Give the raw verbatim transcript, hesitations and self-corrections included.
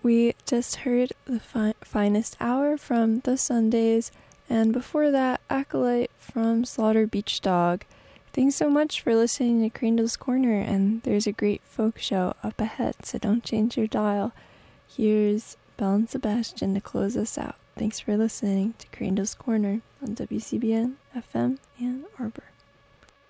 We just heard The fi- Finest Hour from The Sundays, and before that, Acolyte from Slaughter Beach Dog. Thanks so much for listening to Crandall's Corner, and there's a great folk show up ahead, so don't change your dial. Here's Belle and Sebastian to close us out. Thanks for listening to Crandall's Corner on W C B N F M Ann Arbor.